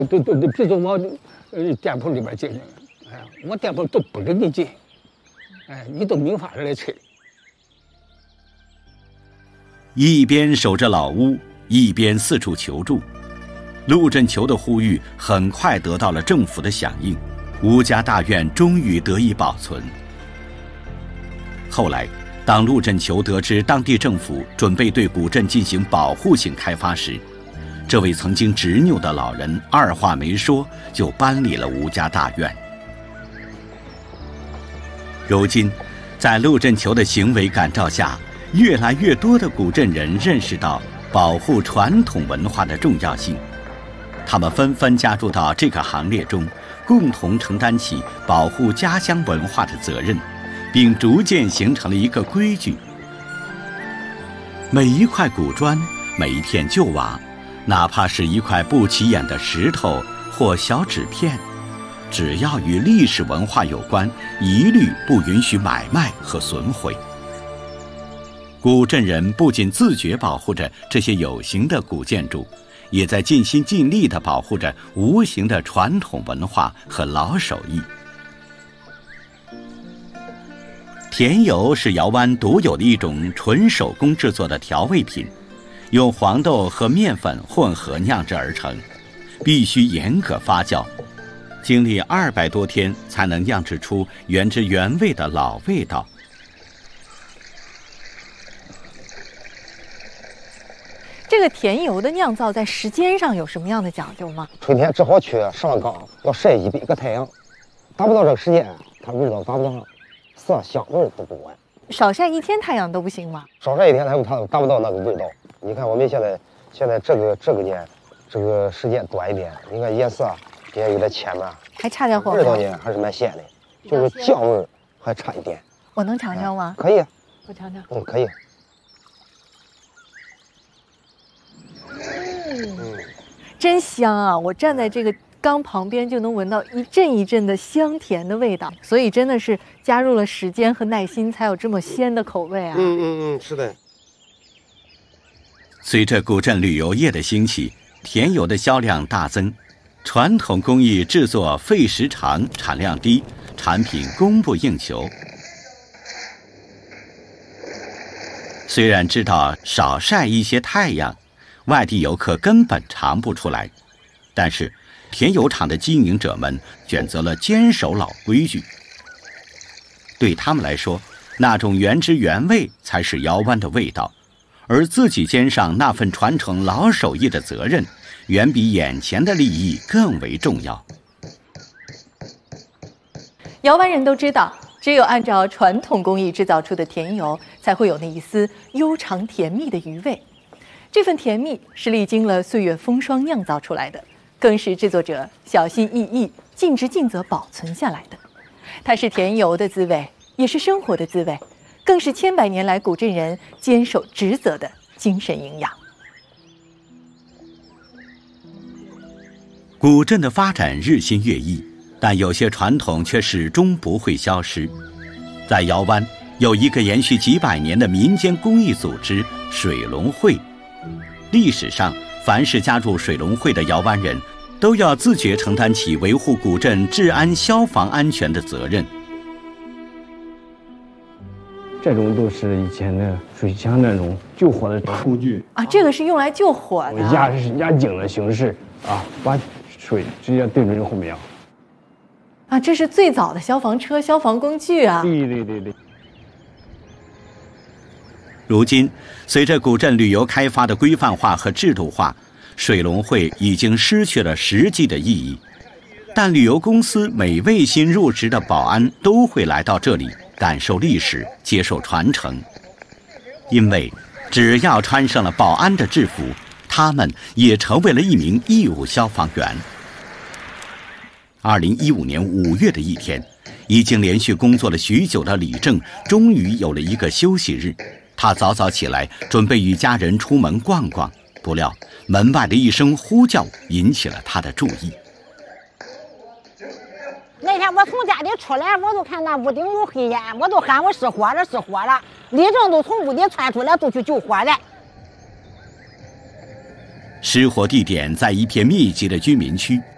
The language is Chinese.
都别从我店铺里边进去了，哎，我店铺都不给你进，哎，你都没法来催。 一边守着老屋，一边四处求助。陆振球的呼吁很快得到了政府的响应，吴家大院终于得以保存。后来，当陆振球得知当地政府准备对古镇进行保护性开发时，这位曾经执拗的老人二话没说就搬离了吴家大院。如今，在陆振球的行为感召下，越来越多的古镇人认识到保护传统文化的重要性，他们纷纷加入到这个行列中，共同承担起保护家乡文化的责任，并逐渐形成了一个规矩：每一块古砖，每一片旧瓦，哪怕是一块不起眼的石头或小纸片，只要与历史文化有关，一律不允许买卖和损毁。古镇人不仅自觉保护着这些有形的古建筑，也在尽心尽力地保护着无形的传统文化和老手艺。甜油是窑湾独有的一种纯手工制作的调味品，用黄豆和面粉混合酿制而成，必须严格发酵，经历200多天才能酿制出原汁原味的老味道。 这个甜油的酿造在时间上有什么样的讲究吗？ 春天正好去上岗，要晒100个太阳，达不到这个时间，它味道达不到，色香味都不管。 少晒1天太阳都不行吗？ 少晒1天，它达不到那个味道。你看我们现在这个年，这个时间短一点，你看颜色也有点浅了， 还差点火候。 味道呢还是蛮鲜的，就是酱味还差一点。 我能尝尝吗？ 可以， 我尝尝。 可以。 真香啊！我站在这个缸旁边就能闻到一阵一阵的香甜的味道，所以真的是加入了时间和耐心，才有这么鲜的口味啊！ 是的。 随着古镇旅游业的兴起，甜油的销量大增，传统工艺制作费时长、产量低，产品供不应求。虽然知道少晒一些太阳，外地游客根本尝不出来，但是甜油厂的经营者们选择了坚守老规矩。对他们来说，那种原汁原味才是窑湾的味道，而自己肩上那份传承老手艺的责任，远比眼前的利益更为重要。 窑湾人都知道，只有按照传统工艺制造出的甜油，才会有那一丝悠长甜蜜的余味。这份甜蜜是历经了岁月风霜酿造出来的，更是制作者小心翼翼、尽职尽责保存下来的。它是甜油的滋味，也是生活的滋味，更是千百年来古镇人坚守职责的精神营养。 古镇的发展日新月异，但有些传统却始终不会消失。在窑湾有一个延续几百年的民间公益组织——水龙会。历史上，凡是加入水龙会的窑湾人，都要自觉承担起维护古镇治安、消防安全的责任。 这种都是以前的水枪那种救火的工具啊，这个是用来救火的。 压井的形式啊，把水直接对准后面啊，这是最早的消防车、消防工具啊。 对。 如今，随着古镇旅游开发的规范化和制度化，水龙会已经失去了实际的意义。但旅游公司每位新入职的保安都会来到这里，感受历史，接受传承。因为只要穿上了保安的制服，他们也成为了一名义务消防员。2015年5月的一天，已经连续工作了许久的李正终于有了一个休息日。他早早起来，准备与家人出门逛逛，不料门外的一声呼叫引起了他的注意。 那天我从家里出来，我就看那屋顶有黑烟，我就喊我失火了，失火了。李正都从屋里窜出来，都去救火了。 失火地点在一片密集的居民区，